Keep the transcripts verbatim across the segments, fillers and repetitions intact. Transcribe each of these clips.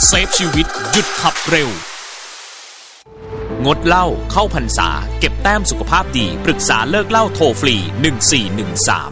เซฟชีวิตหยุดขับเร็วงดเหล้าเข้าพรรษาเก็บแต้มสุขภาพดีปรึกษาเลิกเหล้าโทรฟรีหนึ่งสี่หนึ่งสาม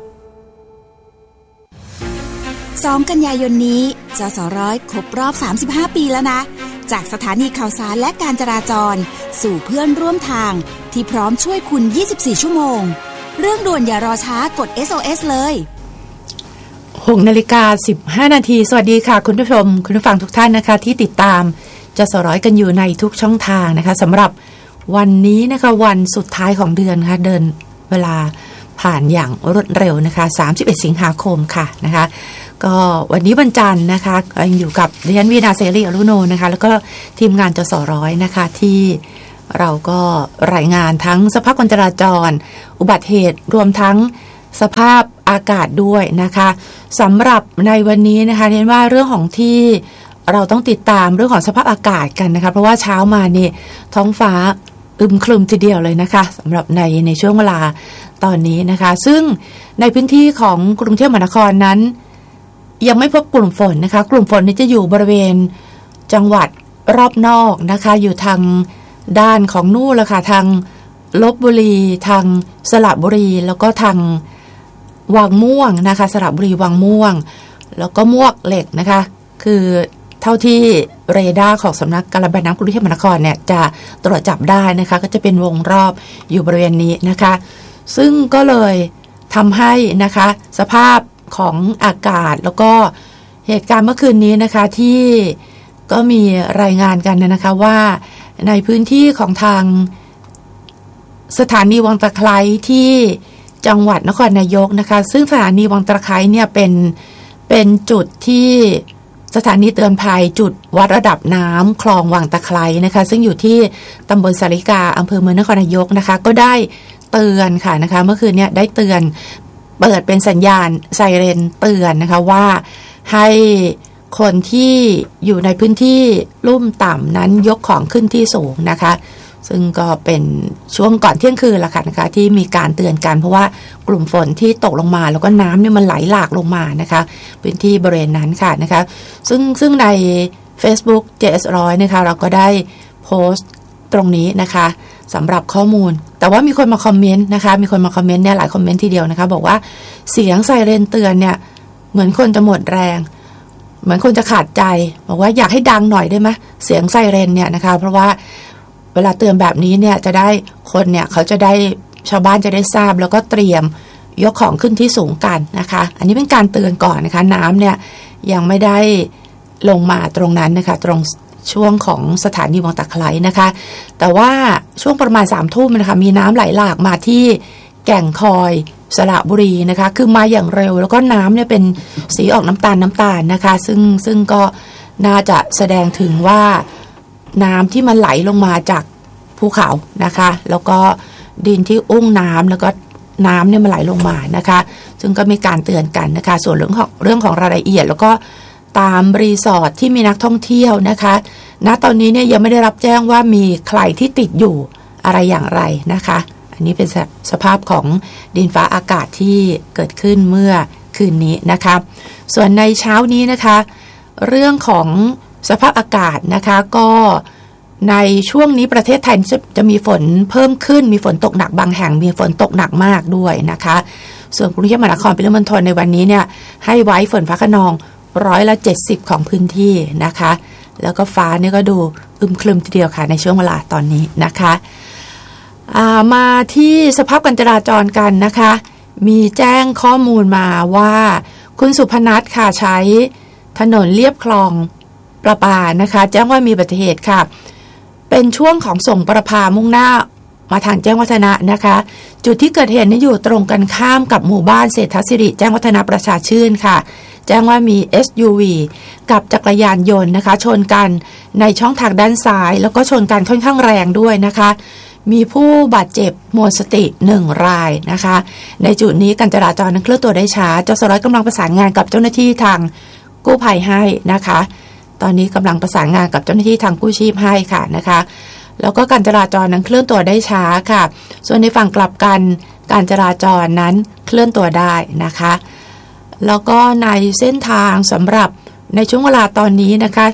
สองกันยายนนี้จสร้อยครบรอบสามสิบห้าปีแล้วนะจากสถานีข่าวสารและการจราจรสู่เพื่อนร่วมทางที่พร้อมช่วยคุณยี่สิบสี่ชั่วโมงเรื่องด่วนอย่ารอช้ากด เอส โอ เอส เลยหกนาฬิกาสิบห้านาทีสวัสดีค่ะคุณผู้ชมคุณผู้ฟังทุกท่านนะคะที่ติดตามจสร้อยกันอยู่ในทุกช่องทางนะคะสำหรับวันนี้นะคะวันสุดท้ายของเดือนค่ะเดินเวลาผ่านอย่างรวดเร็วนะคะสามสิบเอ็ดสิงหาคมค่ะนะคะก็วันนี้วันจันทร์นะคะยังอยู่กับดิฉันวีณาเสรีอรุโนนะคะแล้วก็ทีมงานจสร้อยนะคะที่เราก็รายงานทั้งสภาพการจราจรอุบัติเหตุรวมทั้งสภาพอากาศด้วยนะคะสำหรับในวันนี้นะคะเรียนว่าเรื่องของที่เราต้องติดตามเรื่องของสภาพอากาศกันนะคะเพราะว่าเช้ามานี่ท้องฟ้าอึมครึมทีเดียวเลยนะคะสำหรับในในช่วงเวลาตอนนี้นะคะซึ่งในพื้นที่ของกรุงเทพมหานครนั้นยังไม่พบกลุ่มฝนนะคะกลุ่มฝนนี้จะอยู่บริเวณจังหวัดรอบนอกนะคะอยู่ทางด้านของนู่นละค่ะทางลพบุรีทางสระบุรีแล้วก็ทางวังม่วงนะคะสระบุรีวังม่วงแล้วก็มวกเหล็กนะคะคือเท่าที่เรดาร์ของสำนักการระบายน้ำกรุงเทพมหานครเนี่ยจะตรวจจับได้นะคะก็จะเป็นวงรอบอยู่บริเวณนี้นะคะซึ่งก็เลยทำให้นะคะสภาพของอากาศแล้วก็เหตุการณ์เมื่อคืนนี้นะคะที่ก็มีรายงานกันนะคะว่าในพื้นที่ของทางสถานีวังตะไคร้ที่จังหวัดนครนายกนะคะซึ่งสถานีวังตะไคร้เนี่ยเป็นเป็นจุดที่สถานีเตือนภัยจุดวัดระดับน้ำคลองวังตะไคร้นะคะซึ่งอยู่ที่ตำบลสาริกาอำเภอเมืองนครนายกนะคะก็ได้เตือนค่ะนะคะเมื่อคืนนี้ได้เตือนเปิดเป็นสัญญาณไซเรนเตือนนะคะว่าให้คนที่อยู่ในพื้นที่ลุ่มต่ำนั้นยกของขึ้นที่สูงนะคะซึ่งก็เป็นช่วงก่อนเที่ยงคืนละค่ะนะคะที่มีการเตือนกันเพราะว่ากลุ่มฝนที่ตกลงมาแล้วก็น้ำเนี่ยมันไหลหลากลงมานะคะพื้นที่บริเวณนั้นค่ะนะคะซึ่งซึ่งใน Facebook เจ เอส หนึ่งร้อยนะคะเราก็ได้โพสต์ตรงนี้นะคะสำหรับข้อมูลแต่ว่ามีคนมาคอมเมนต์นะคะมีคนมาคอมเมนต์เนี่ยหลายคอมเมนต์ทีเดียวนะคะบอกว่าเสียงไซเรนเตือนเนี่ยเหมือนคนจะหมดแรงเหมือนคนจะขาดใจบอกว่าอยากให้ดังหน่อยได้ไหมเสียงไซเรนเนี่ยนะคะเพราะว่าเวลาเตือนแบบนี้เนี่ยจะได้คนเนี่ยเขาจะได้ชาวบ้านจะได้ทราบแล้วก็เตรียมยกของขึ้นที่สูงกันนะคะอันนี้เป็นการเตือนก่อนนะคะน้ำเนี่ยยังไม่ได้ลงมาตรงนั้นนะคะตรงช่วงของสถานีวังตะไคร้นะคะแต่ว่าช่วงประมาณสามทุ่มนะคะมีน้ำไหลหลากมาที่แก่งคอยสระบุรีนะคะคือมาอย่างเร็วแล้วก็น้ำเนี่ยเป็นสีออกน้ำตาลน้ำตาลนะคะซึ่งซึ่งก็น่าจะแสดงถึงว่าน้ำที่มันไหลลงมาจากภูเขานะคะแล้วก็ดินที่อุ้งน้ำแล้วก็น้ำเนี่ยมันไหลลงมานะคะซึ่งก็มีการเตือนกันนะคะส่วนเรื่องของเรื่องของรายละเอียดแล้วก็ตามรีสอร์ทที่มีนักท่องเที่ยวนะคะณตอนนี้เนี่ยยังไม่ได้รับแจ้งว่ามีใครที่ติดอยู่อะไรอย่างไรนะคะอันนี้เป็นสภาพของดินฟ้าอากาศที่เกิดขึ้นเมื่อคืนนี้นะคะส่วนในเช้านี้นะคะเรื่องของสภาพอากาศนะคะก็ในช่วงนี้ประเทศไทยจะจะมีฝนเพิ่มขึ้นมีฝนตกหนักบางแห่งมีฝนตกหนักมากด้วยนะคะส่วนกรุงเทพมหานครปริมณฑลในวันนี้เนี่ยให้ไว้ฝนฟ้าคะนองร้อยละเจ็ดสิบของพื้นที่นะคะแล้วก็ฟ้านี่ก็ดูอึมครึมทีเดียวค่ะในช่วงเวลาตอนนี้นะคะมาที่สภาพการจราจรกันนะคะมีแจ้งข้อมูลมาว่าคุณสุพนัทค่ะใช้ถนนเลียบคลองประปานะคะแจ้งว่ามีอุบัติเหตุค่ะเป็นช่วงของส่งประภามุ่งหน้ามาทางแจ้งวัฒนะนะคะจุดที่เกิดเหตุนี้อยู่ตรงกันข้ามกับหมู่บ้านเศรษฐศิริแจ้งวัฒนะประชาชื่นค่ะแจ้งว่ามี เอส ยู วี กับจักรยานยนต์นะคะชนกันในช่องทางด้านซ้ายแล้วก็ชนกันค่อนข้างแรงด้วยนะคะมีผู้บาดเจ็บหมดสติหนึ่งรายนะคะในจุดนี้การจราจรนั้นเคลื่อนตัวได้ช้าจสร้อยกำลังประสานงานกับเจ้าหน้าที่ทางกู้ภัยให้นะคะตอนนี้กำลังประสานงานกับเจ้าหน้าที่ทางกู้ชีพให้ค่ะนะคะแล้วก็การจราจรนั้นเคลื่อนตัวได้ช้าค่ะส่วนในฝั่งกลับกันการจราจรนั้นเคลื่อนตัวได้นะคะ แล้วก็ในเส้นทางสำหรับในช่วงเวลาตอนนี้นะคะ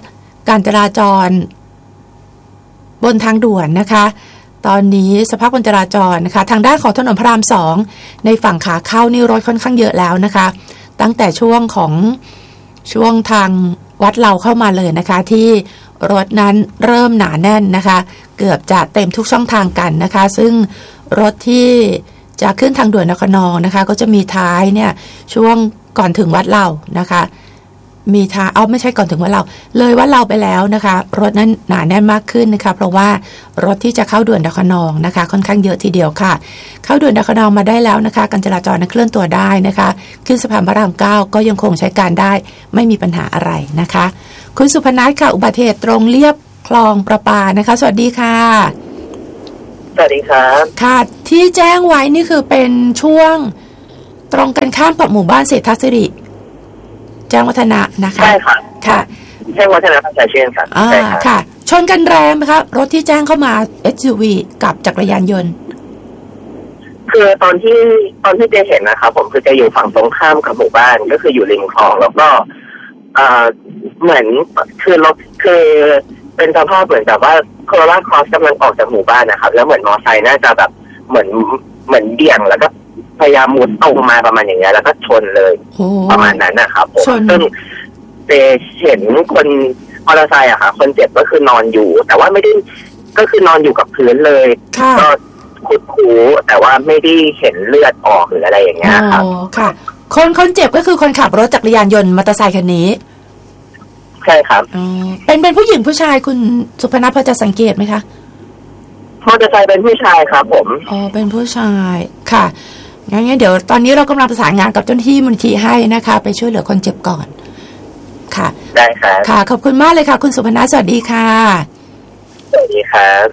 การจราจรบนทางด่วนนะคะตอนนี้สภาพการจราจรนะคะทางด้านของถนนพระรามสองในฝั่งขาเข้านี่รถค่อนข้างเยอะแล้วนะคะตั้งแต่ช่วงของช่วงทางวัดเราเข้ามาเลยนะคะที่รถนั้นเริ่มหนาแน่นนะคะเกือบจะเต็มทุกช่องทางกันนะคะซึ่งรถที่จะขึ้นทางด่วนนครนองนะคะก็จะมีท้ายเนี่ยช่วงก่อนถึงวัดเรานะคะมีท้ายเอาไม่ใช่ก่อนถึงวัดเราเลยวัดเราไปแล้วนะคะรถนั้นหนาแน่นมากขึ้นนะคะเพราะว่ารถที่จะเข้าด่วนนครนองนะคะค่อนข้างเยอะทีเดียวค่ะเข้าด่วนนครนองมาได้แล้วนะคะการจราจรนั้นเคลื่อนตัวได้นะคะขึ้นสะพานพระรามเก้าก็ยังคงใช้การได้ไม่มีปัญหาอะไรนะคะคุณสุพนัทค่ะอุบัติเหตุตรงเลียบคลองประปานะคะสวัสดีค่ะสวัสดีครับค่ะที่แจ้งไว้นี่คือเป็นช่วงตรงกันข้ามกับหมู่บ้านเศรษฐศิริแจ้งวัฒนะนะคะใช่ค่ะค่ะแจ้งวัฒนะประชาชื่นครับใช่ค่ะชนกันแรงไหมคะรถที่แจ้งเข้ามา เอส ยู วี กับจักรยานยนต์คือตอนที่ตอนที่เจเห็นนะครับผมคือจะอยู่ฝั่งตรงข้ามกับหมู่บ้านก็คืออยู่ริมคลองแล้วก็เอ่อเหมือนคือรถคือเป็นสภาพเหมือนแบบว่าโคโรล่าครอสกำลังออกจากหมู่บ้านนะครับแล้วเหมือนมอไซค์น่าจะแบบเหมือนเหมือนเบี่ยงแล้วก็พยายามมุดตรงมาประมาณอย่างเงี้ยแล้วก็ชนเลยประมาณนั้นนะครับผมซึ่งเจเห็นคนมอเตอร์ไซค์อะค่ะคนเจ็บก็คือนอนอยู่แต่ว่าไม่ได้ก็คือนอนอยู่กับพื้นเลยก็คุดคูแต่ว่าไม่ได้เห็นเลือดออกหรืออะไรอย่างเงี้ยครับค่ะคนคนเจ็บก็คือคนขับรถจักรยานยนต์มอเตอร์ไซค์คันนี้ใช่ครับอ๋อเป็นเป็นผู้หญิงผู้ชายคุณสุพนัทพอจะสังเกตไหมคะมอเตอร์ไซค์เป็นผู้ชายครับผมอ๋อเป็นผู้ชายค่ะงั้นเดี๋ยวตอนนี้เรากำลังประสานงานกับเจ้าหน้าที่มูลนิธิให้นะคะไปช่วยเหลือคนเจ็บก่อนค่ะได้ครับค่ะขอบคุณมากเลยค่ะคุณสุพนัทสวัสดีค่ะสวัสดีครับ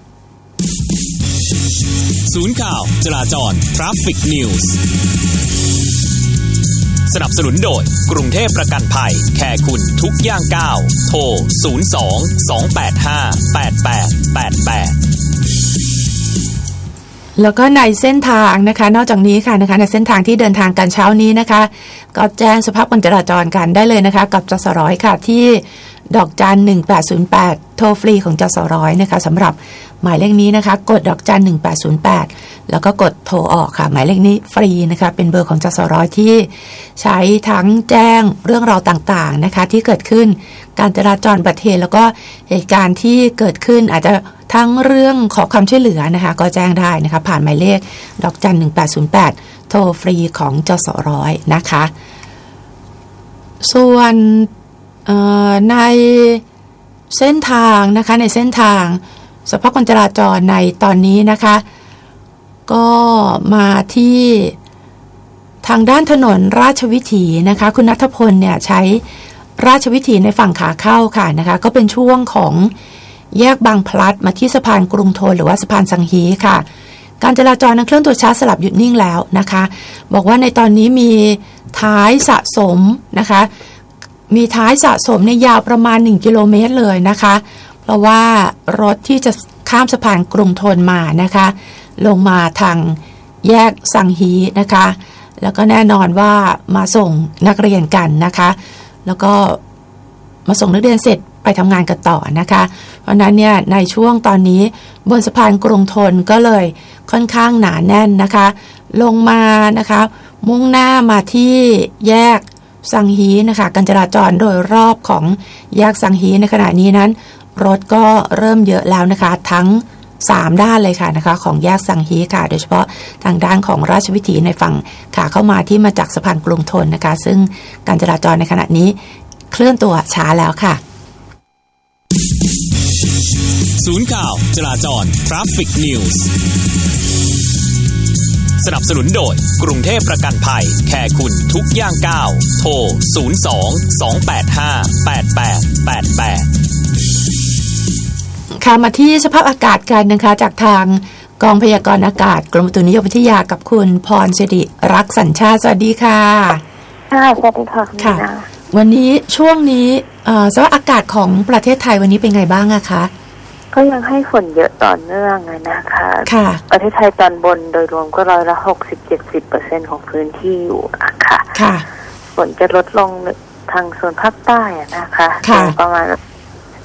ศูนย์ข่าวจราจร Traffic News สนับสนุนโดยกรุงเทพประกันภัยแค่คุณทุกย่างก้าวโทรศูนย์ สอง สอง แปด ห้า แปด แปด แปด แปดแล้วก็ในเส้นทางนะคะนอกจากนี้ค่ะนะคะในเส้นทางที่เดินทางกันเช้านี้นะคะก็แจ้งสภาพการจราจรกันได้เลยนะคะกับจสร้อยค่ะที่ดอกจันหนึ่งแปดศูนย์แปดโทรฟรีของจสร้อยนะคะสำหรับหมายเลขนี้นะคะกดดอกจันหนึ่งแปดศูนย์แปดแล้วก็กดโทรออกค่ะหมายเลขนี้ฟรีนะคะเป็นเบอร์ของจสร้อยที่ใช้ทั้งแจ้งเรื่องราวต่างๆนะคะที่เกิดขึ้นการจราจรอุบัติเหตุแล้วก็เหตุการณ์ที่เกิดขึ้นอาจจะทั้งเรื่องขอความช่วยเหลือนะคะก็แจ้งได้นะคะผ่านหมายเลขดอกจันหนึ่งแปดศูนย์แปดโทรฟรีของจสร้อยนะคะส่วนในเส้นทางนะคะในเส้นทางสภาพการจราจรในตอนนี้นะคะก็มาที่ทางด้านถนนราชวิถีนะคะคุณณัฐพลเนี่ยใช้ราชวิถีในฝั่งขาเข้าค่ะนะคะก็เป็นช่วงของแยกบางพลัดมาที่สะพานกรุงธนหรือว่าสะพานสังฮีค่ะการจราจรนั้นเคลื่อนตัวช้าสลับหยุดนิ่งแล้วนะคะบอกว่าในตอนนี้มีท้ายสะสมนะคะมีท้ายสะสมในยาวประมาณหนึ่งกิโลเมตรเลยนะคะเพราะว่ารถที่จะข้ามสะพานกรุงธนมานะคะลงมาทางแยกสังฮีนะคะแล้วก็แน่นอนว่ามาส่งนักเรียนกันนะคะแล้วก็มาส่งนักเรียนเสร็จไปทำงานกันต่อนะคะเพราะนั้นเนี่ยในช่วงตอนนี้บนสะพานกรุงธนก็เลยค่อนข้างหนาแน่นนะคะลงมานะคะมุ่งหน้ามาที่แยกสังฮีนะคะการจราจรโดยรอบของแยกสังฮีในขณะนี้นั้นรถก็เริ่มเยอะแล้วนะคะทั้งสามด้านเลยค่ะนะคะของแยกสังฮีค่ะโดยเฉพาะทางด้านของราชวิถีในฝั่งขาเข้ามาที่มาจากสะพานกรุงธนนะคะซึ่งการจราจรในขณะนี้เคลื่อนตัวช้าแล้วค่ะศูนย์ข่าวจราจร Traffic News สนับสนุนโดยกรุงเทพประกันภัยแค่คุณทุกย่างก้าวโทรศูนย์ สอง สอง แปด ห้า แปด แปด แปด แปดค่ะมาที่สภาพอากาศกันนะคะจากทางกองพยากรณ์อากาศกรมอุตุนิยมวิทยากับคุณพรศิริรักษ์สัญชาติสวัสดีค่ะค่ะสวัสดีค่ะค่ะวันนี้ช่วงนี้สภาพอากาศของประเทศไทยวันนี้เป็นไงบ้างอะคะก็ยังให้ฝนเยอะต่อเนื่องเลยนะคะค่ะประเทศไทยตอนบนโดยรวมก็ร้อยละหกสิบเจ็ดสิบเปอร์เซ็นต์ของพื้นที่อยู่นะคะค่ะฝนจะลดลงทางโซนภาคใต้นะคะค่ะประมาณ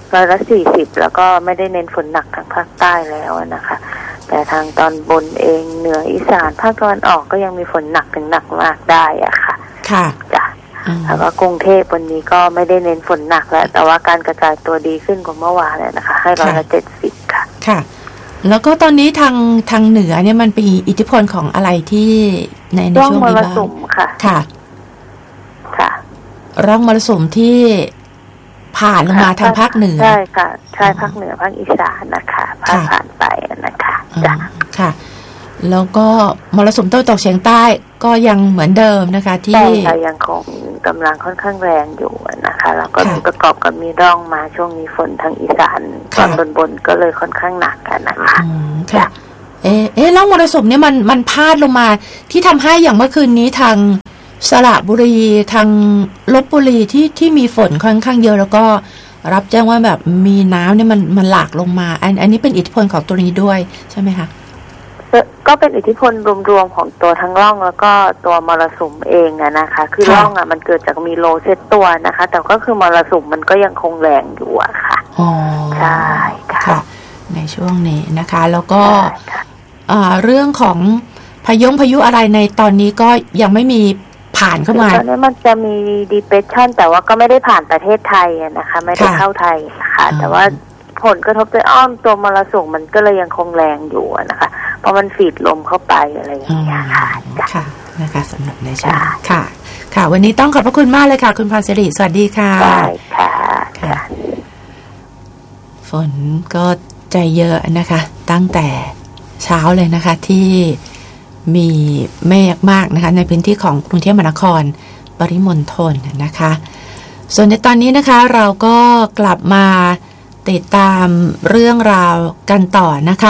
ร้อยละสี่สิบแล้วก็ไม่ได้เน้นฝนหนักทางภาคใต้แล้วนะคะแต่ทางตอนบนเองเหนืออีสานภาคตะวันออกก็ยังมีฝนหนักถึงหนักมากได้อะค่ะค่ะจ้ะแล้วก็กรุงเทพวันนี้ก็ไม่ได้เน้นฝนหนักแล้วแต่ว่าการกระจายตัวดีขึ้นกว่าเมื่อวานเลยนะคะให้ร้อยละเจ็ดสิบค่ะค่ะแล้วก็ตอนนี้ทางทางเหนือเนี่ยมันเป็นอิทธิพลของอะไรที่ในในช่วงนี้บ้างร่องมรสุมค่ะค่ะค่ะร่องมรสุมที่ผ่านลงมาทางภาคเหนือใช่ค่ะใช่ภาคเหนือภาคอีสานนะคะผ่านผ่านไปนะคะจ้ะค่ะแล้วก็มรสุมตะวันตกเฉียงใต้ก็ยังเหมือนเดิมนะคะที่ยังคงกำลังค่อนข้างแรงอยู่นะคะแล้วก็ประกอบกับมีร่องมาช่วงนี้ฝนทางอีสานตอนบนๆก็เลยค่อนข้างหนักกันนะคะค่ะเอ๊ะเอ๊ะร่องมรสุมเนี่ยมันมันพาดลงมาที่ทำให้อย่างเมื่อคืนนี้ทางสระบุรีทางลพบุรีที่ที่มีฝนค่อนข้างเยอะแล้วก็รับแจ้งว่าแบบมีน้ำเนี่ยมันมันหลากลงมาอันอันนี้เป็นอิทธิพลของตัวนี้ด้วยใช่ไหมคะก็เป็นอิทธิพลรวมๆของตัวทั้งร่องแล้วก็ตัวมรสุมเองอะนะคะคือร่องอะมันเกิดจากมีโลเซตตัวนะคะแต่ก็คือมรสุมมันก็ยังคงแรงอยู่อะค่ะอ๋อใช่ค่ะในช่วงนี้นะคะแล้วก็เรื่องของพายุพายุอะไรในตอนนี้ก็ยังไม่มีผ่านเข้ามาตอนนี้มันจะมี depression แต่ว่าก็ไม่ได้ผ่านประเทศไทยนะคะไม่ได้เข้าไทยค่ะแต่ว่าผลกระทบโดยอ้อมตัวมรสุมมันก็เลยยังคงแรงอยู่นะคะเพราะมันฝีดลมเข้าไปอะไรอย่างเงี้ยค่ะค่ะนะคะสำหรับในช่วงค่ะค่ะวันนี้ต้องขอบพระคุณมากเลยค่ะคุณพรศิริสวัสดีค่ะได้ค่ะค่ะฝนก็ใจเยอะนะคะตั้งแต่เช้าเลยนะคะที่มีเมฆมากนะคะในพื้นที่ของกรุงเทพมหานครปริมณฑลนะคะส่วนในตอนนี้นะคะเราก็กลับมาติดตามเรื่องราวกันต่อนะคะ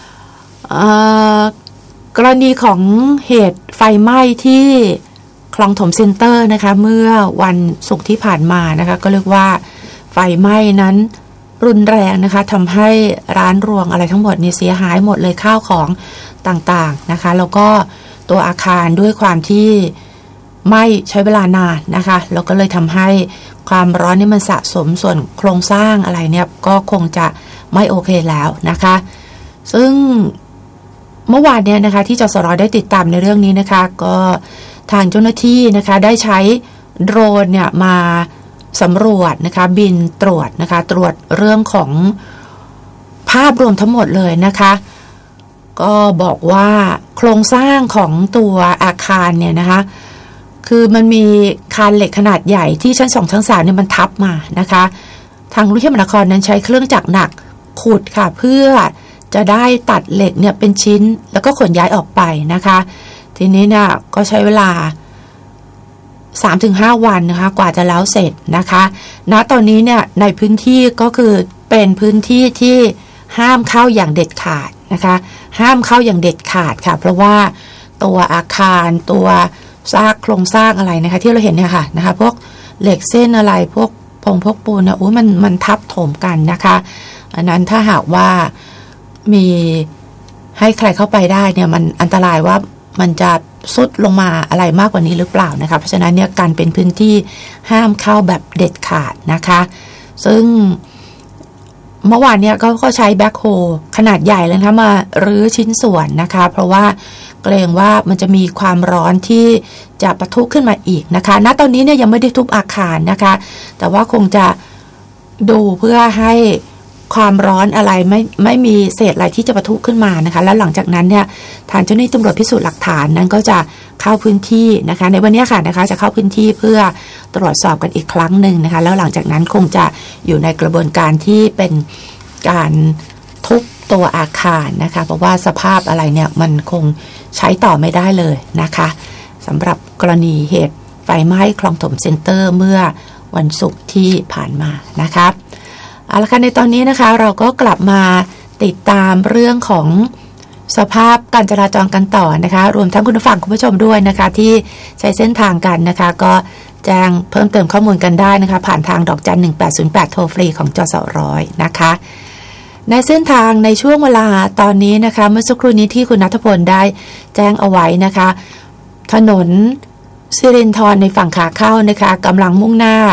กรณีของเหตุไฟไหม้ที่คลองถมเซ็นเตอร์นะคะเมื่อวันศุกร์ที่ผ่านมานะคะก็เรียกว่าไฟไหม้นั้นรุนแรงนะคะทำให้ร้านรวงอะไรทั้งหมดนี่เสียหายหมดเลยข้าวของต่างๆนะคะแล้วก็ตัวอาคารด้วยความที่ไหม้ใช้เวลานานนะคะแล้วก็เลยทำให้ความร้อนนี่มันสะสมส่วนโครงสร้างอะไรเนี่ยก็คงจะไม่โอเคแล้วนะคะซึ่งเมื่อวานเนี่ยนะคะที่จสรได้ติดตามในเรื่องนี้นะคะก็ทางเจ้าหน้าที่นะคะได้ใช้โดรนเนี่ยมาสำรวจนะคะบินตรวจนะคะตรวจเรื่องของภาพรวมทั้งหมดเลยนะคะก็บอกว่าโครงสร้างของตัวอาคารเนี่ยนะคะคือมันมีคานเหล็กขนาดใหญ่ที่ชั้นสองชั้นสามเนี่ยมันทับมานะคะทางกรุงเทพมหานครนั้นใช้เครื่องจักรหนักขุดค่ะเพื่อจะได้ตัดเหล็กเนี่ยเป็นชิ้นแล้วก็ขนย้ายออกไปนะคะทีนี้เนี่ยก็ใช้เวลา สามถึงห้า วันนะคะกว่าจะแล้วเสร็จนะคะณตอนนี้เนี่ยในพื้นที่ก็คือเป็นพื้นที่ที่ห้ามเข้าอย่างเด็ดขาดนะคะห้ามเข้าอย่างเด็ดขาดค่ะเพราะว่าตัวอาคารตัวซากโครงสร้างอะไรนะคะที่เราเห็นเนี่ยค่ะนะคะพวกเหล็กเส้นอะไรพวกพงพวกปูนนะโอ้มันมันทับถมกันนะคะอันนั้นถ้าหากว่ามีให้ใครเข้าไปได้เนี่ยมันอันตรายว่ามันจะซุดลงมาอะไรมากกว่านี้หรือเปล่านะคะเพราะฉะนั้นเนี่ยการเป็นพื้นที่ห้ามเข้าแบบเด็ดขาดนะคะซึ่งเมื่อวานเนี่ยก็ก็ใช้แบ็คโฮขนาดใหญ่เลยนะคะมารื้อชิ้นส่วนนะคะเพราะว่าเกรงว่ามันจะมีความร้อนที่จะปะทุขึ้นมาอีกนะคะณตอนนี้เนี่ยยังไม่ได้ทุบอาคารนะคะแต่ว่าคงจะดูเพื่อให้ความร้อนอะไรไม่ไม่มีเศษอะไรที่จะปะทุขึ้นมานะคะแล้วหลังจากนั้นเนี่ยทางเจ้าหน้าที่ตำรวจพิสูจน์หลักฐานนั้นก็จะเข้าพื้นที่นะคะในวันนี้ค่ะนะคะจะเข้าพื้นที่เพื่อตรวจสอบกันอีกครั้งหนึ่งนะคะแล้วหลังจากนั้นคงจะอยู่ในกระบวนการที่เป็นการทุบตัวอาคารนะคะเพราะว่าสภาพอะไรเนี่ยมันคงใช้ต่อไม่ได้เลยนะคะสำหรับกรณีเหตุไฟไหม้คลองถมเซ็นเตอร์เมื่อวันศุกร์ที่ผ่านมานะคะเอาละค่ะในตอนนี้นะคะเราก็กลับมาติดตามเรื่องของสภาพการจราจรกันต่อนะคะรวมทั้งคุณผู้ฟังคุณผู้ชมด้วยนะคะที่ใช้เส้นทางกันนะคะก็แจ้งเพิ่มเติมข้อมูลกันได้นะคะผ่านทางดอกจันหนึ่งแปดศูนย์แปดโทรฟรีของจสร้อยนะคะในเส้นทางในช่วงเวลาตอนนี้นะคะเมื่อสักครู่นี้ที่คุณณัฐพลได้แจ้งเอาไว้นะคะถนนสิรินธรในฝั่งขาเข้านะคะกำลังมุ่งหน้า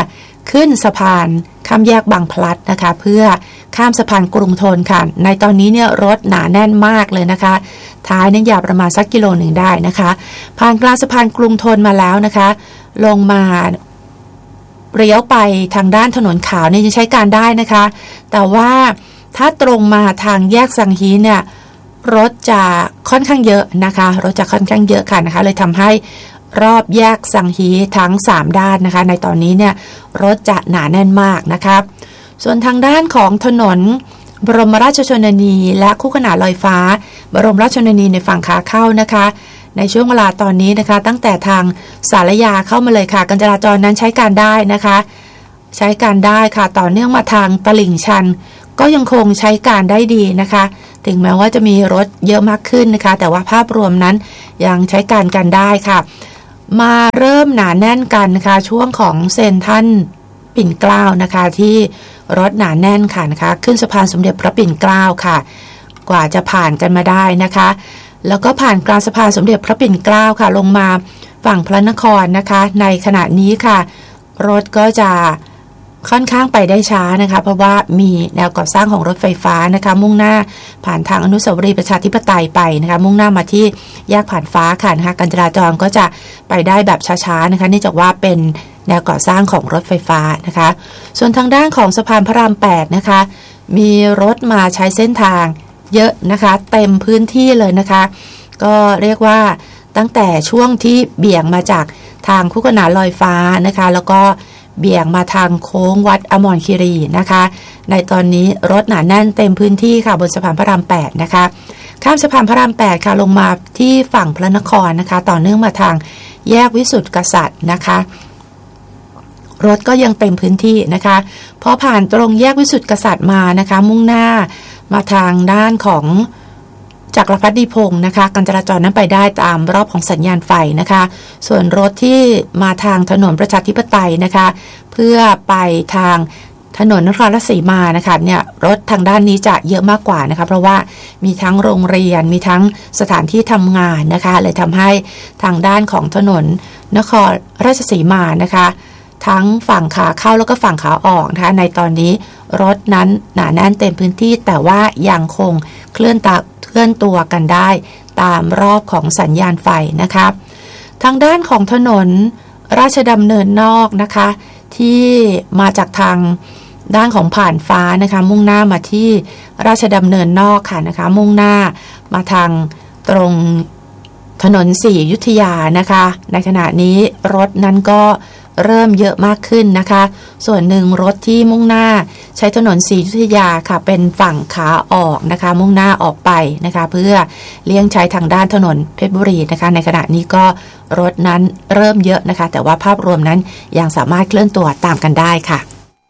ขึ้นสะพานข้ามแยกบางพลัดนะคะเพื่อข้ามสะพานกรุงธนค่ะในตอนนี้เนี่ยรถหนาแน่นมากเลยนะคะท้ายเนี่ยยาวประมาณสักกิโลหนึ่งได้นะคะผ่านกลางสะพานกรุงธนมาแล้วนะคะลงมาเลี้ยวไปทางด้านถนนขาวเนี่ยยังใช้การได้นะคะแต่ว่าถ้าตรงมาทางแยกสังฮีเนี่ยรถจะค่อนข้างเยอะนะคะรถจะค่อนข้างเยอะค่ะนะคะเลยทำให้รอบแยกสังฮีทั้งสามด้านนะคะในตอนนี้เนี่ยรถจะหนาแน่นมากนะคะส่วนทางด้านของถนนบรมราชชนนีและคู่ขนานลอยฟ้าบรมราชชนนีในฝั่งขาเข้านะคะในช่วงเวลาตอนนี้นะคะตั้งแต่ทางสารยาเข้ามาเลยค่ะการจราจรนั้นใช้การได้นะคะใช้การได้ค่ะต่อเนื่องมาทางตลิ่งชันก็ยังคงใช้การได้ดีนะคะถึงแม้ว่าจะมีรถเยอะมากขึ้นนะคะแต่ว่าภาพรวมนั้นยังใช้การกันได้ค่ะมาเริ่มหนาแน่นกันนะคะช่วงของเซ็นทรัลปิ่นเกล้านะคะที่รถหนาแน่นค่ะนะคะขึ้นสะพานสมเด็จพระปิ่นเกล้าค่ะกว่าจะผ่านกันมาได้นะคะแล้วก็ผ่านกลางสะพานสมเด็จพระปิ่นเกล้าค่ะลงมาฝั่งพระนครนะคะในขณะนี้ค่ะรถก็จะค่อนข้างไปได้ช้านะคะเพราะว่ามีแนวก่อสร้างของรถไฟฟ้านะคะมุ่งหน้าผ่านทางอนุสาวรีย์ประชาธิปไตยไปนะคะมุ่งหน้ามาที่แยกผ่านฟ้าค่ะนะคะการจราจรก็จะไปได้แบบช้าๆนะคะเนื่องจากว่าเป็นแนวก่อสร้างของรถไฟฟ้านะคะส่วนทางด้านของสะพานพระรามแปดนะคะมีรถมาใช้เส้นทางเยอะนะคะเต็มพื้นที่เลยนะคะก็เรียกว่าตั้งแต่ช่วงที่เบี่ยงมาจากทางคู่ขนานลอยฟ้านะคะแล้วก็เบี่ยงมาทางโค้งวัดอมรคีรีนะคะในตอนนี้รถหนาแน่นเต็มพื้นที่ค่ะบนสะพานพระรามแปดนะคะข้ามสะพานพระรามแปดค่ะลงมาที่ฝั่งพระนครนะคะต่อเนื่องมาทางแยกวิสุทธิกษัตริย์นะคะรถก็ยังเต็มพื้นที่นะคะพอผ่านตรงแยกวิสุทธิกษัตริย์มานะคะมุ่งหน้ามาทางด้านของจักรพรรดิพงศ์นะคะการจราจรนั้นไปได้ตามรอบของสัญญาณไฟนะคะส่วนรถที่มาทางถนนประชาธิปไตยนะคะเพื่อไปทางถนนนครราชสีมานะคะเนี่ยรถทางด้านนี้จะเยอะมากกว่านะคะเพราะว่ามีทั้งโรงเรียนมีทั้งสถานที่ทำงานนะคะเลยทำให้ทางด้านของถนนนครราชสีมานะคะทั้งฝั่งขาเข้าแล้วก็ฝั่งขาออกนะคะในตอนนี้รถนั้นหนาแน่นเต็มพื้นที่แต่ว่ายังคงเคลื่อนตาเคลื่อนตัวกันได้ตามรอบของสัญญาณไฟนะคะทางด้านของถนนราชดำเนินนอกนะคะที่มาจากทางด้านของผ่านฟ้านะคะมุ่งหน้ามาที่ราชดำเนินนอกค่ะนะคะมุ่งหน้ามาทางตรงถนนสี่อยุธยานะคะในขณะนี้รถนั้นก็เริ่มเยอะมากขึ้นนะคะส่วนหนึ่งรถที่มุ่งหน้าใช้ถนนศรีอยุธยาค่ะเป็นฝั่งขาออกนะคะมุ่งหน้าออกไปนะคะเพื่อเลี่ยงใช้ทางด้านถนนเพชรบุรีนะคะในขณะนี้ก็รถนั้นเริ่มเยอะนะคะแต่ว่าภาพรวมนั้นยังสามารถเคลื่อนตัวตามกันได้ค่ะ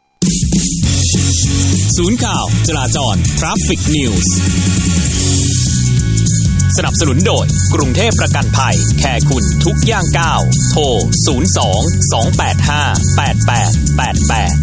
ศูนย์ข่าวจราจร Traffic News สนับสนุนโดยกรุงเทพประกันภัยแคร์คุณทุกย่างก้าวโทรศูนย์ สอง สอง แปด ห้า แปด แปด แปด แปด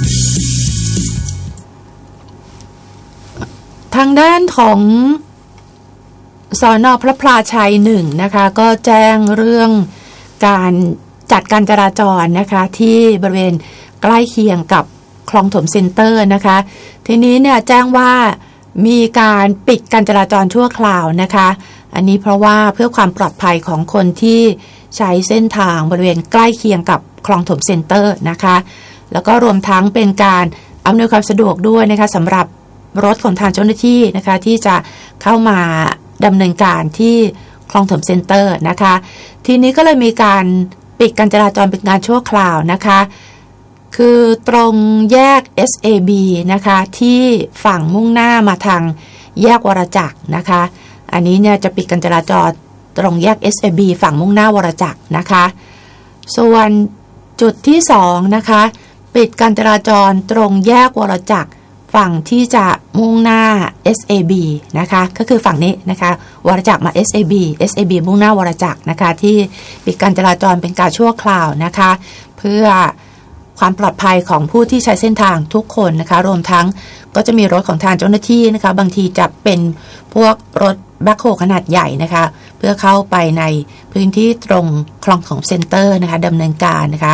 ทางด้านของสน.พระพลาชัยหนึ่งนะคะก็แจ้งเรื่องการจัดการจราจรนะคะที่บริเวณใกล้เคียงกับคลองถมเซ็นเตอร์นะคะทีนี้เนี่ยแจ้งว่ามีการปิดการจราจรชั่วคราวนะคะอันนี้เพราะว่าเพื่อความปลอดภัยของคนที่ใช้เส้นทางบริเวณใกล้เคียงกับคลองถมเซ็นเตอร์นะคะแล้วก็รวมทั้งเป็นการอำนวยความสะดวกด้วยนะคะสำหรับรถของทางเจ้าหน้าที่นะคะที่จะเข้ามาดำเนินการที่คลองถมเซ็นเตอร์นะคะทีนี้ก็เลยมีการปิดการจราจรเป็นการชั่วคราวนะคะคือตรงแยก เอส เอ บี นะคะที่ฝั่งมุ่งหน้ามาทางแยกวรจักรนะคะอันนี้เนี่ยจะปิดการจราจรตรงแยก เอส เอ บี ฝั่งมุ่งหน้าวรจักรนะคะส่วนจุดที่สองนะคะปิดการจราจรตรงแยกวรจักรฝั่งที่จะมุ่งหน้า เอส เอ บี นะคะก็คือฝั่งนี้นะคะวรจักรมา เอส เอ บี เอส เอ บี มุ่งหน้าวรจักรนะคะที่ปิดการจราจรเป็นการชั่วคราวนะคะเพื่อความปลอดภัยของผู้ที่ใช้เส้นทางทุกคนนะคะรวมทั้งก็จะมีรถของทางเจ้าหน้าที่นะคะบางทีจะเป็นพวกรถแบ็คโฮขนาดใหญ่นะคะเพื่อเข้าไปในพื้นที่ตรงคลองของเซ็นเตอร์นะคะดำเนินการนะคะ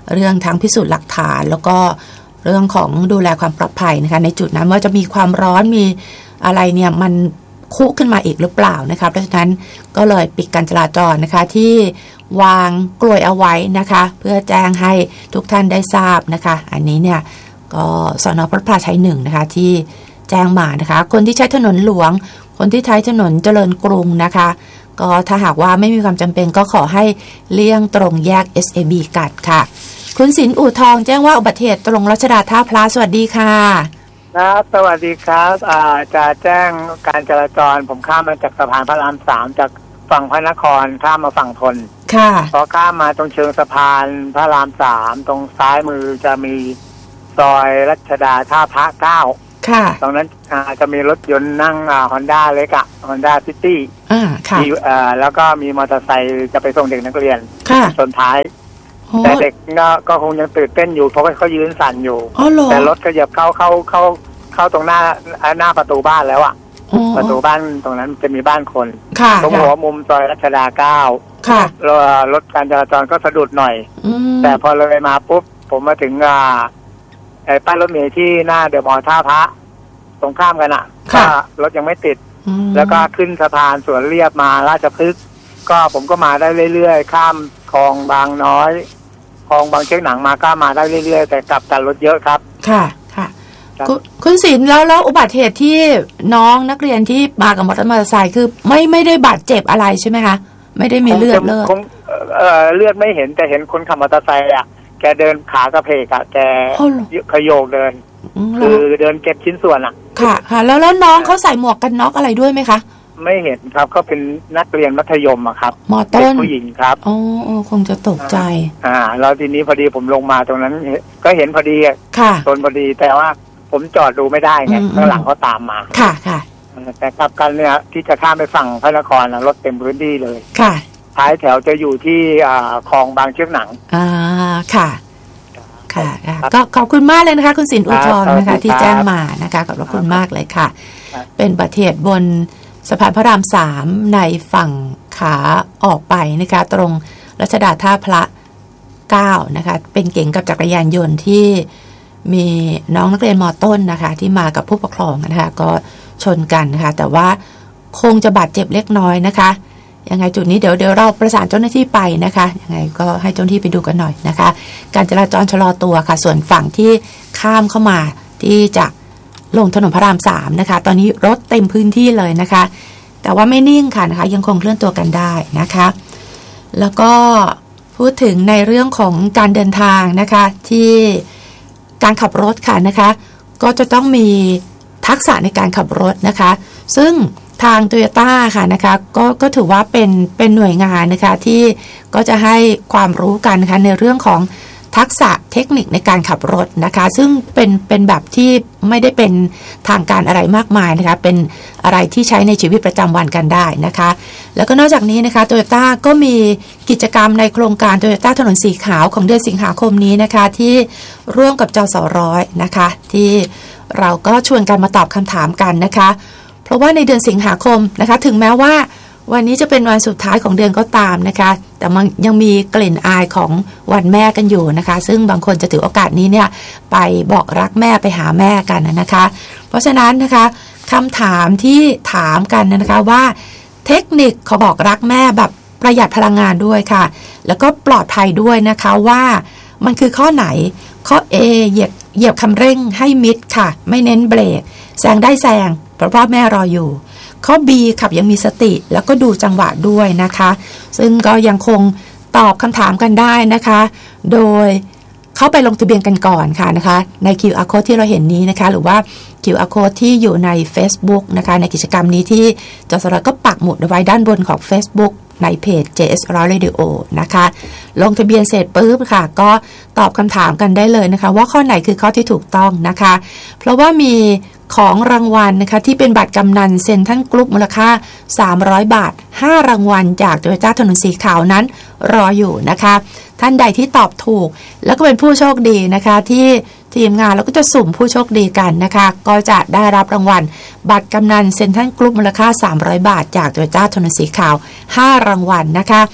เรื่องทั้งพิสูจน์หลักฐานแล้วก็เรื่องของดูแลความปลอดภัยนะคะในจุดนั้นว่าจะมีความร้อนมีอะไรเนี่ยมันคุขึ้นมาอีกหรือเปล่านะคะเพราะฉะนั้นก็เลยปิดการจราจรนะคะที่วางกลวยเอาไว้นะคะเพื่อแจ้งให้ทุกท่านได้ทราบนะคะอันนี้เนี่ยก็สน.พระพลาชัยหนึ่งนะคะที่แจ้งมานะคะคนที่ใช้ถนนหลวงคนที่ใช้ถนนเจริญกรุงนะคะก็ถ้าหากว่าไม่มีความจำเป็นก็ขอให้เลี่ยงตรงแยก เอส เอ บี กัดค่ะคุณศิลป์อู่ทองแจ้งว่าอุบัติเหตุตรงรัชดาท่าพระสวัสดีค่ะครับสวัสดีครับอ่าจะแจ้งการจราจรผมข้ามมาจากสะพานพระรามสามจากฝั่งพระนครข้ามมาฝั่งทนค่ะพอข้ามมาตรงเชิงสะพานพระรามสามตรงซ้ายมือจะมีซอยรัชดาท่าพระเก้าค่ะตรงนั้นจะมีรถยนต์นั่งอ่าฮอนด้าเล็กอะฮอนด้าซิตี้อ่าค่ะมีอ่าแล้วก็มีมอเตอร์ไซค์จะไปส่งเด็กนักเรียนค่ะชนท้ายแต่เด็กก็คงยังตื่นเต้นอยู่เพราะว่าเขายืนสั่นอยู่แต่รถก็เหยียบเข้าเข้าเข้าเข้าตรงหน้าหน้าประตูบ้านแล้วอ่ะประตูบ้านตรงนั้นจะมีบ้านคนตรงหัวมุมซอยรัชดาเก้ารถการจราจรก็สะดุดหน่อยแต่พอเลยมาปุ๊บผมมาถึงอ่าไอ้ป้ายรถเมล์ที่หน้าเดอะมอลล์ท่าพระตรงข้ามกันอ่ะก็รถยังไม่ติดแล้วก็ขึ้นสะพานสวนเรียบมาราชพฤกษ์ก็ผมก็มาได้เรื่อยๆข้ามคลองบางน้อยคลองบางเชือกหนังมาก็มาได้เรื่อยๆแต่กลับแต่รถเยอะครับค่ะค่ะคุณศิลป์แล้วแล้วอุบัติเหตุที่น้องนักเรียนที่มากับมอเตอร์ไซค์คือไม่ไม่ได้บาดเจ็บอะไรใช่ไหมคะไม่ได้มีเลือดเลือดเอ่อเลือดไม่เห็นแต่เห็นคนขับมอเตอร์ไซค์อ่ะแกเดินขากระเพกอ่ะแกขยโยกเดินคือเดินเก็บชิ้นส่วนอ่ะค่ะค่ะแล้วแล้วน้องเขาใส่หมวกกันน็อกอะไรด้วยไหมคะไม่เห็นครับเขาเป็นนักเรียนมัธยมอะครับมอต้นผู้หญิงครับอ๋อคงจะตกใจอ่าแล้วทีนี้พอดีผมลงมาตรงนั้นก็เห็นพอดีค่ะชนพอดีแต่ว่าผมจอดดูไม่ได้ไงข้างหลังเขาตามมาค่ะค่ะแต่กลับกันเนี่ยที่จะข้ามไปฝั่งพระนครนะรถเต็มพื้นที่เลยค่ะท้ายแถวจะอยู่ที่อ่าคลองบางเชือกหนังอ่าค่ะค่ะก็ขอบคุณมากเลยนะคะคุณศิลป์อุทองนะคะที่แจ้งมานะคะขอบคุณมากเลยค่ะเป็นอุบัติเหตุบนสะพานพระรามสามในฝั่งขาออกไปนะคะตรงรัชดาท่าพระเก้านะคะเป็นเก๋งกับจักรยานยนต์ที่มีน้องนักเรียนม.ต้นนะคะที่มากับผู้ปกครองนะคะก็ชนกันนะคะแต่ว่าคงจะบาดเจ็บเล็กน้อยนะคะยังไงจุดนี้เดี๋ยวเดี๋ยวเราประสานเจ้าหน้าที่ไปนะคะยังไงก็ให้เจ้าหน้าที่ไปดูกันหน่อยนะคะการจราจรชะลอตัวค่ะส่วนฝั่งที่ข้ามเข้ามาที่จะลงถนนพระรามสามนะคะตอนนี้รถเต็มพื้นที่เลยนะคะแต่ว่าไม่นิ่งค่ะนะคะยังคงเคลื่อนตัวกันได้นะคะแล้วก็พูดถึงในเรื่องของการเดินทางนะคะที่การขับรถค่ะนะคะก็จะต้องมีทักษะในการขับรถนะคะซึ่งทาง Toyota ค่ะนะคะก็ก็ถือว่าเป็นเป็นหน่วยงานนะคะที่ก็จะให้ความรู้กันนะคะในเรื่องของทักษะเทคนิคในการขับรถนะคะซึ่งเป็นเป็นแบบที่ไม่ได้เป็นทางการอะไรมากมายนะคะเป็นอะไรที่ใช้ในชีวิตประจำวันกันได้นะคะแล้วก็นอกจากนี้นะคะ Toyota ก็มีกิจกรรมในโครงการ Toyota ถนนสีขาวของเดือนสิงหาคมนี้นะคะที่ร่วมกับจสร้อยนะคะที่เราก็ชวนกันมาตอบคำถามกันนะคะเพราะว่าในเดือนสิงหาคมนะคะถึงแม้ว่าวันนี้จะเป็นวันสุดท้ายของเดือนก็ตามนะคะแต่มันยังมีกลิ่นอายของวันแม่กันอยู่นะคะซึ่งบางคนจะถือโอกาสนี้เนี่ยไปบอกรักแม่ไปหาแม่กันนะคะเพราะฉะนั้นนะคะคำถามที่ถามกันนะคะว่าเทคนิคเขาบอกรักแม่แบบประหยัดพลังงานด้วยค่ะแล้วก็ปลอดภัยด้วยนะคะว่ามันคือข้อไหนข้อ A เหยียบเหยียบคันเร่งให้มิดค่ะไม่เน้นเบรกแซงได้แซงเพราะพ่อแม่รออยู่ข้อ B ขับยังมีสติแล้วก็ดูจังหวะด้วยนะคะซึ่งก็ยังคงตอบคำถามกันได้นะคะโดยเข้าไปลงทะเบียนกันก่อนค่ะนะคะใน คิว อาร์ Code ที่เราเห็นนี้นะคะหรือว่า คิว อาร์ Code ที่อยู่ใน Facebook นะคะในกิจกรรมนี้ที่จสรก็ปักหมุดไว้ด้านบนของ Facebook ในเพจ เจ เอส Radio นะคะลงทะเบียนเสร็จปุ๊บค่ะก็ตอบคำถามกันได้เลยนะคะว่าข้อไหนคือข้อที่ถูกต้องนะคะเพราะว่ามีของรางวัลนะคะที่เป็นบัตรกำนันเซ็นทรัลกรุ๊ปมูลค่าสามร้อยบาทห้ารางวัลจาก Toyota ถนนสีขาวนั้นรออยู่นะคะท่านใดที่ตอบถูกแล้วก็เป็นผู้โชคดีนะคะที่ทีมงานเราก็จะสุ่มผู้โชคดีกันนะคะก็จะได้รับรางวัลบัตรกำนันเซ็นทรัลกรุ๊ปมูลค่าสามร้อยบาทจาก Toyota ถนนสีขาวห้ารางวัลนะคะ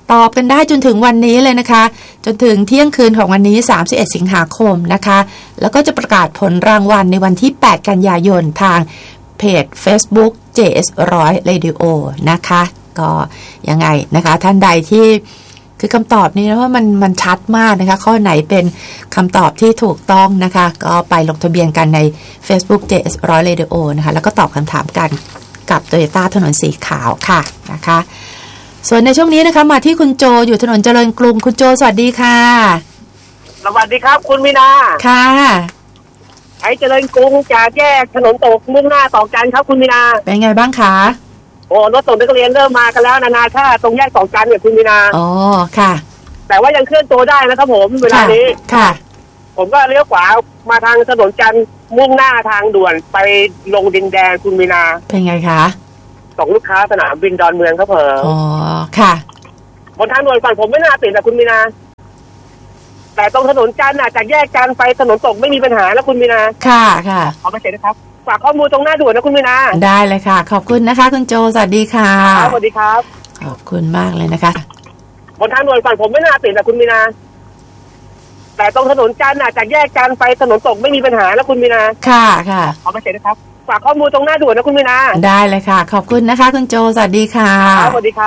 ตอบกันได้จนถึงวันนี้เลยนะคะจนถึงเที่ยงคืนของวันนี้สามสิบเอ็ดสิงหาคมนะคะแล้วก็จะประกาศผลรางวัลในวันที่แปดกันยายนทางเพจ Facebook เจ เอส หนึ่งร้อย Radio นะคะก็ยังไงนะคะท่านใดที่คือคำตอบนี้นะว่ามันมันชัดมากนะคะข้อไหนเป็นคำตอบที่ถูกต้องนะคะก็ไปลงทะเบียนกันใน Facebook เจ เอส หนึ่งร้อย Radio นะคะแล้วก็ตอบคำถามกันกับ Toyota ถนนสีขาวค่ะนะคะส่วนในช่วงนี้นะคะมาที่คุณโจอยู่ถนนเจริญกรุงคุณโจสวัสดีค่ะสวัสดีครับคุณมีนาค่ะไอ้เจริญกรุงจากแยกถนนตกมุ่งหน้าต่อกันครับคุณมีนาเป็นไงบ้างคะโอ้รถส่งนักเรียนเริ่มมากันแล้วนานาชาติตรงแยกต่อกันเนี่ยคุณมีนาอ๋อค่ะแต่ว่ายังเคลื่อนตัวได้นะครับผมเวลานี้ค่ะผมก็เลี้ยวขวามาทางถนนจันทร์มุ่งหน้าทางด่วนไปลงดินแดงคุณมีนาเป็นไงคะส่งลูกค้าสนามบินดอนเมืองครับเผออ๋อค่ะบนทางด่วนฝั่งผมไม่น่าติดนะคุณมีนาแต่ตรงถนนจันทร์น่ะจากแยกจันทร์ไปถนนตกไม่มีปัญหาแล้วคุณมีนาค่ะค่ะขอมาเสร็จนะครับฝากข้อมูลตรงหน้าด่วนนะคุณมีนาได้เลยค่ะขอบคุณนะคะคุณโจสวัสดีค่ะสวัสดีครับขอบคุณมากเลยนะคะบนทางด่วนฝั่งผมไม่น่าติดนะคุณมีนาแต่ตรงถนนจันทร์น่ะจากแยกจันทร์ไปถนนตกไม่มีปัญหาแล้วคุณมีนาค่ะค่ะขอมาเสร็จนะครับฝากข้อมูลตรงหน้าด่วนนะคุณมีนาได้เลยค่ะขอบคุณนะคะคุณโจสวัสดีค่ะสวัสดีครับ